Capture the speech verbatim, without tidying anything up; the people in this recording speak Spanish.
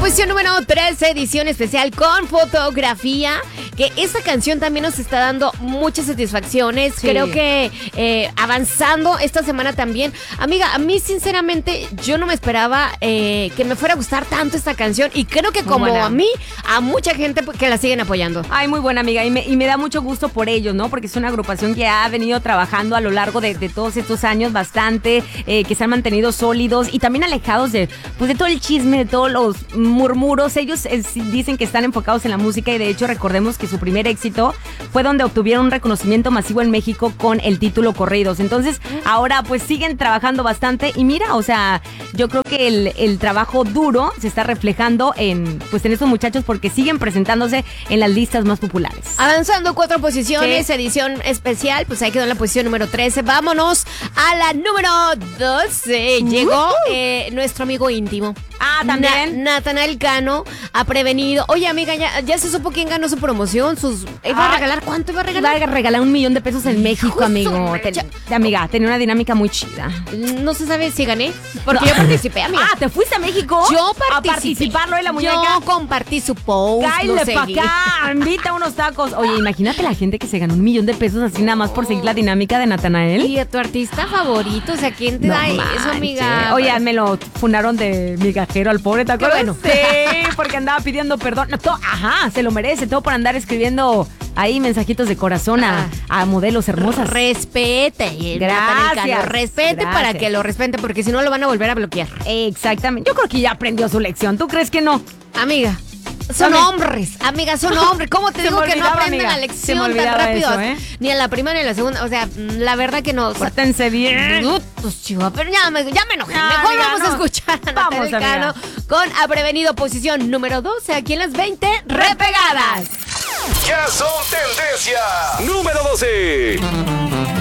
posición número trece, edición especial con fotografía. Que esta canción también nos está dando muchas satisfacciones. Sí. Creo que eh, avanzando esta semana también. Amiga, a mí sinceramente yo no me esperaba eh, que me fuera a gustar tanto esta canción. Y creo que como a mí, a mucha gente que la siguen apoyando. Ay, muy buena, amiga. Y me, y me da mucho gusto por ellos, ¿no? Porque es una agrupación que ha venido trabajando a lo largo de, de todos estos años bastante, eh, que se han mantenido sólidos y también alejados de, pues, de todo el chisme, de todos los murmuros. Ellos eh, dicen que están enfocados en la música y de hecho recordemos que su primer éxito fue donde obtuvieron un reconocimiento masivo en México con el título Corridos. Entonces, ahora pues siguen trabajando bastante y mira, o sea, yo creo que el, el trabajo duro se está reflejando en, pues, en estos muchachos porque siguen presentándose en las listas más populares. Avanzando cuatro posiciones, ¿qué? Edición especial, pues ahí quedó en la posición número trece. Vámonos a la número doce. Llegó eh, nuestro amigo íntimo. Ah, también. Na- Natanael Cano ha prevenido. Oye, amiga, ya, ya se supo quién ganó su promoción. Sus, ¿iba a regalar? ¿Cuánto iba a regalar? Iba a regalar un millón de pesos en México, Justo, amigo. Te, amiga, tenía una dinámica muy chida. No se sabe si gané, porque no. yo participé, amiga. Ah, ¿te fuiste a México? Yo participé. A participarlo de la muñeca. Yo compartí su post. Cállate pa' acá, invita unos tacos. Oye, imagínate la gente que se ganó un millón de pesos así nada más por seguir la dinámica de Natanael. Y a tu artista favorito, o sea, ¿quién te no da manches. eso, amiga? Oye, me lo fundaron de migajero al pobre, ¿te acuerdas? Bueno. Sí, porque andaba pidiendo perdón. No, todo, ajá, se lo merece, todo por andar escribiendo ahí mensajitos de corazón a, a modelos hermosas. Respete. Gracias. Respete Gracias. Para que lo respete, porque si no lo van a volver a bloquear. Exactamente. Yo creo que ya aprendió su lección. ¿Tú crees que no? Amiga. Son Dame. hombres, amiga, son hombres. ¿Cómo te Se digo que no aprenden amiga. la lección tan rápido? Eso, ¿eh? Ni en la primera ni en la segunda. O sea, la verdad que no. Pórtense bien. Pues chiva, pero ya me, ya me enojé. No, Mejor amiga, vamos no. a escuchar a Natanael Cano con Ha Prevenido, posición número doce. Aquí en las veinte Repegadas. Ya son tendencia número doce.